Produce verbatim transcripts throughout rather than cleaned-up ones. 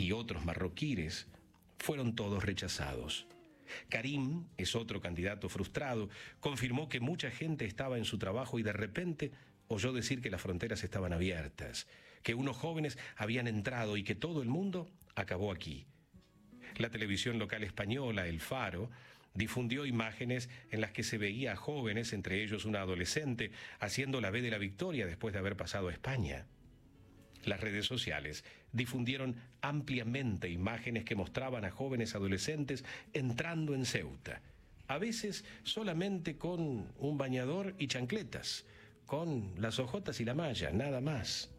y otros marroquíes fueron todos rechazados. Karim es otro candidato frustrado, confirmó que mucha gente estaba en su trabajo y de repente oyó decir que las fronteras estaban abiertas, que unos jóvenes habían entrado y que todo el mundo acabó aquí. La televisión local española, El Faro, difundió imágenes en las que se veía a jóvenes, entre ellos una adolescente, haciendo la B de la victoria después de haber pasado a España. Las redes sociales difundieron ampliamente imágenes que mostraban a jóvenes adolescentes entrando en Ceuta, a veces solamente con un bañador y chancletas, con las ojotas y la malla, nada más.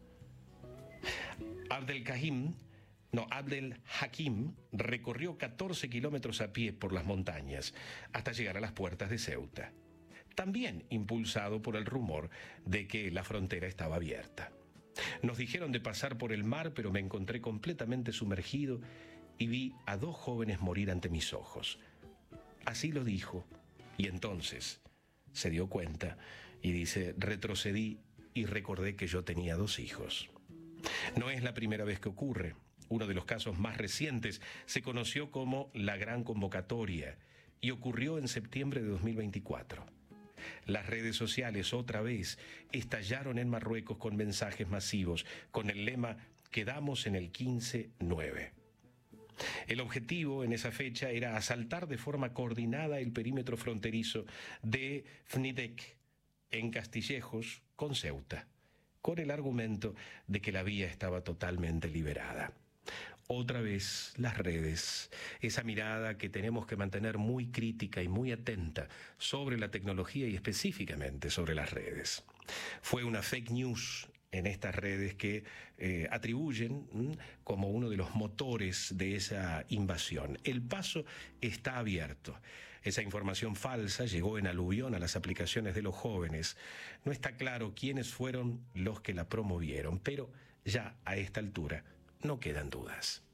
Abdelkahim, no, Abdel Hakim recorrió catorce kilómetros a pie por las montañas hasta llegar a las puertas de Ceuta, también impulsado por el rumor de que la frontera estaba abierta. Nos dijeron de pasar por el mar, pero me encontré completamente sumergido y vi a dos jóvenes morir ante mis ojos. Así lo dijo, y entonces se dio cuenta y dice, retrocedí y recordé que yo tenía dos hijos. No es la primera vez que ocurre. Uno de los casos más recientes se conoció como la Gran Convocatoria y ocurrió en septiembre de dos mil veinticuatro. Las redes sociales otra vez estallaron en Marruecos con mensajes masivos, con el lema «Quedamos en el quince nueve». El objetivo en esa fecha era asaltar de forma coordinada el perímetro fronterizo de Fnidek, en Castillejos, con Ceuta, con el argumento de que la vía estaba totalmente liberada. Otra vez las redes, esa mirada que tenemos que mantener muy crítica y muy atenta sobre la tecnología y específicamente sobre las redes. Fue una fake news en estas redes que eh, atribuyen ¿m? como uno de los motores de esa invasión. El paso está abierto. Esa información falsa llegó en aluvión a las aplicaciones de los jóvenes. No está claro quiénes fueron los que la promovieron, pero ya a esta altura no quedan dudas.